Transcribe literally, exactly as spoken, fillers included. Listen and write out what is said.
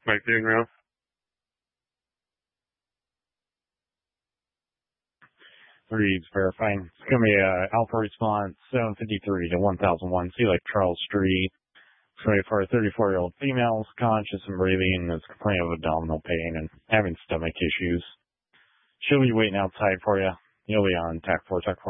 Mike doing real? Reads verifying. It's going to be a alpha response seven fifty-three to one thousand one, see like Charles Street. It's going to be for a thirty-four-year-old female, conscious and breathing, that's complaining of abdominal pain and having stomach issues. She'll be waiting outside for you. You'll be on T A C four, T A C four.